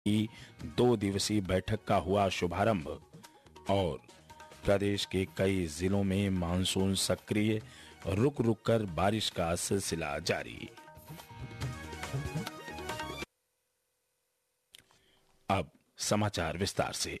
की 2 दिवसीय बैठक का हुआ शुभारंभ और प्रदेश के कई जिलों में मानसून सक्रिय, रुक रुक कर बारिश का सिलसिला जारी। अब समाचार विस्तार से।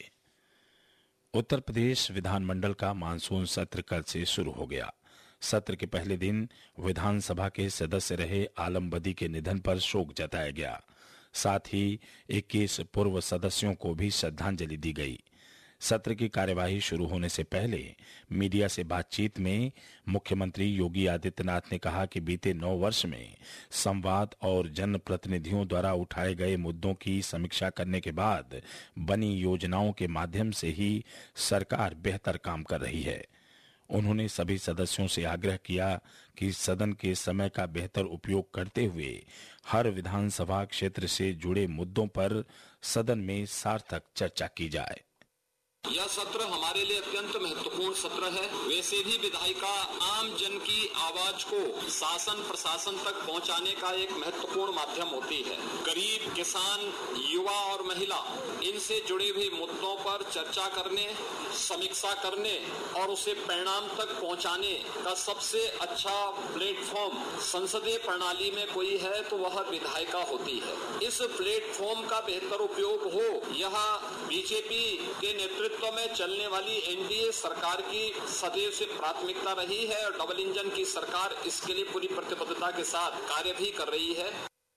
उत्तर प्रदेश विधानमंडल का मानसून सत्र कल से शुरू हो गया। सत्र के पहले दिन विधानसभा के सदस्य रहे आलम बदी के निधन पर शोक जताया गया। साथ ही 21 पूर्व सदस्यों को भी श्रद्धांजलि दी गई। सत्र की कार्यवाही शुरू होने से पहले मीडिया से बातचीत में मुख्यमंत्री योगी आदित्यनाथ ने कहा कि बीते 9 वर्ष में संवाद और जनप्रतिनिधियों द्वारा उठाए गए मुद्दों की समीक्षा करने के बाद बनी योजनाओं के माध्यम से ही सरकार बेहतर काम कर रही है। उन्होंने सभी सदस्यों से आग्रह किया कि सदन के समय का बेहतर उपयोग करते हुए हर विधानसभा क्षेत्र से जुड़े मुद्दों पर सदन में सार्थक चर्चा की जाए। यह सत्र हमारे लिए अत्यंत महत्वपूर्ण सत्र है। वैसे भी विधायिका आम जन की आवाज को शासन प्रशासन तक पहुंचाने का एक महत्वपूर्ण माध्यम होती है। गरीब, किसान, युवा और महिला, इनसे जुड़े हुए मुद्दों पर चर्चा करने, समीक्षा करने और उसे परिणाम तक पहुंचाने का सबसे अच्छा प्लेटफॉर्म संसदीय प्रणाली में कोई है तो वह विधायिका होती है। इस प्लेटफॉर्म का बेहतर उपयोग हो, यह बीजेपी के नेतृत्व में चलने वाली एनडीए सरकार की सदैव से प्राथमिकता रही है और डबल इंजन की सरकार इसके लिए पूरी प्रतिबद्धता के साथ कार्य भी कर रही है।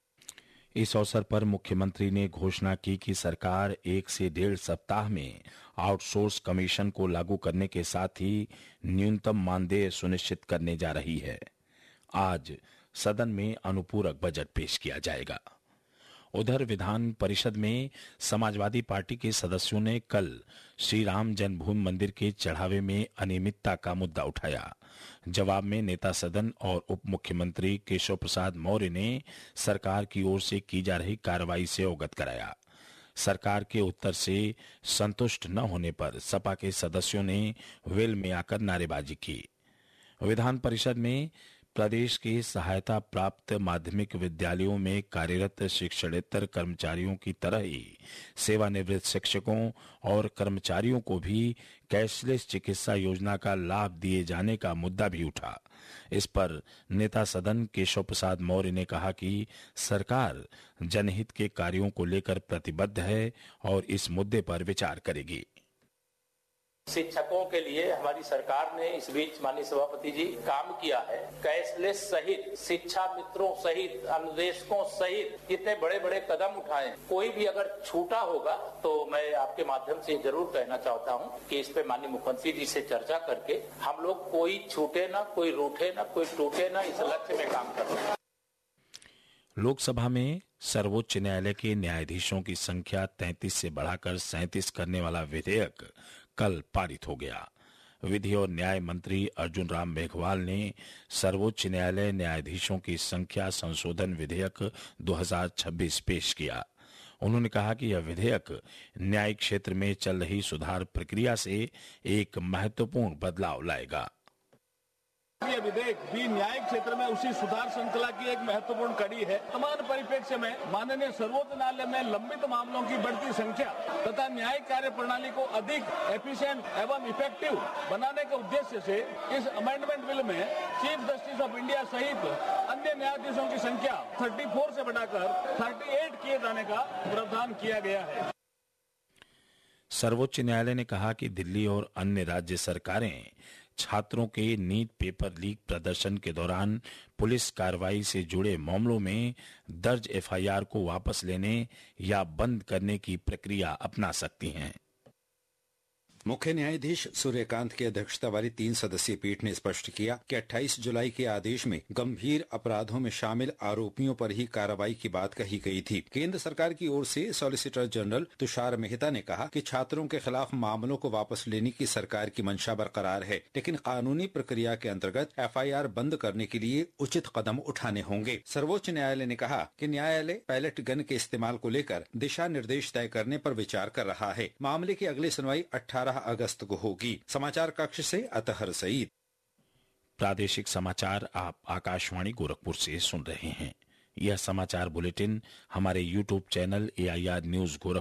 इस अवसर पर मुख्यमंत्री ने घोषणा की कि सरकार 1 से 1.5 सप्ताह में आउटसोर्स कमीशन को लागू करने के साथ ही न्यूनतम मानदेय सुनिश्चित करने जा रही है। आज सदन में अनुपूरक बजट पेश किया जाएगा। उधर विधान परिषद में समाजवादी पार्टी के सदस्यों ने कल श्री राम जन्मभूमि मंदिर के चढ़ावे में अनियमितता का मुद्दा उठाया। जवाब में नेता सदन और उप मुख्यमंत्री केशव प्रसाद मौर्य ने सरकार की ओर से की जा रही कार्रवाई से अवगत कराया। सरकार के उत्तर से संतुष्ट न होने पर सपा के सदस्यों ने वेल में आकर नारेबाजी की। विधान परिषद में प्रदेश के सहायता प्राप्त माध्यमिक विद्यालयों में कार्यरत शिक्षणेतर कर्मचारियों की तरह ही सेवानिवृत्त शिक्षकों और कर्मचारियों को भी कैशलेस चिकित्सा योजना का लाभ दिए जाने का मुद्दा भी उठा। इस पर नेता सदन केशव प्रसाद मौर्य ने कहा कि सरकार जनहित के कार्यों को लेकर प्रतिबद्ध है और इस मुद्दे पर विचार करेगी। शिक्षकों के लिए हमारी सरकार ने इस बीच माननीय सभापति जी काम किया है। कैशलेस सहित, शिक्षा मित्रों सहित, अनुदेशकों सहित जितने बड़े बड़े कदम उठाए, कोई भी अगर छूटा होगा तो मैं आपके माध्यम से जरूर कहना चाहता हूं कि इस पे माननीय मुख्यमंत्री जी से चर्चा करके हम लोग कोई छूटे ना, कोई रूठे ना, कोई टूटे ना, इस लक्ष्य में काम कर रहे हैं। लोकसभा में सर्वोच्च न्यायालय के न्यायाधीशों की संख्या 33 से बढ़ाकर 37 करने वाला विधेयक कल पारित हो गया। विधि और न्याय मंत्री अर्जुन राम मेघवाल ने सर्वोच्च न्यायालय न्यायाधीशों की संख्या संशोधन विधेयक 2026 पेश किया। उन्होंने कहा कि यह विधेयक न्यायिक क्षेत्र में चल रही सुधार प्रक्रिया से एक महत्वपूर्ण बदलाव लाएगा। यह विधेयक भी न्यायिक क्षेत्र में उसी सुधार श्रृंखला की एक महत्वपूर्ण कड़ी है। वर्तमान परिप्रेक्ष्य में माननीय सर्वोच्च न्यायालय में लंबित मामलों की बढ़ती संख्या तथा न्यायिक कार्य प्रणाली को अधिक एफिशिएंट एवं इफेक्टिव बनाने के उद्देश्य से इस अमेंडमेंट बिल में चीफ जस्टिस ऑफ इंडिया सहित अन्य न्यायाधीशों की संख्या 34 से बढ़ाकर 38 किए जाने का प्रावधान किया गया है। सर्वोच्च न्यायालय ने कहा कि दिल्ली और अन्य राज्य सरकारें छात्रों के नीट पेपर लीक प्रदर्शन के दौरान पुलिस कार्रवाई से जुड़े मामलों में दर्ज एफआईआर को वापस लेने या बंद करने की प्रक्रिया अपना सकती हैं। मुख्य न्यायाधीश सूर्यकांत की अध्यक्षता वाली 3 सदस्यीय पीठ ने स्पष्ट किया कि 28 जुलाई के आदेश में गंभीर अपराधों में शामिल आरोपियों पर ही कार्रवाई की बात कही गई थी। केंद्र सरकार की ओर से सॉलिसिटर जनरल तुषार मेहता ने कहा कि छात्रों के खिलाफ मामलों को वापस लेने की सरकार की मंशा बरकरार है, लेकिन कानूनी प्रक्रिया के अंतर्गत एफआईआर बंद करने के लिए उचित कदम उठाने होंगे। सर्वोच्च न्यायालय ने कहा कि न्यायालय पैलेट गन के इस्तेमाल को लेकर दिशा निर्देश तय करने पर विचार कर रहा है। मामले की अगली सुनवाई 18 अगस्त को होगी। समाचार कक्ष से अतहर सईद। प्रादेशिक समाचार आप आकाशवाणी गोरखपुर से सुन रहे हैं। यह समाचार बुलेटिन हमारे YouTube channel AIR news Gorakhpur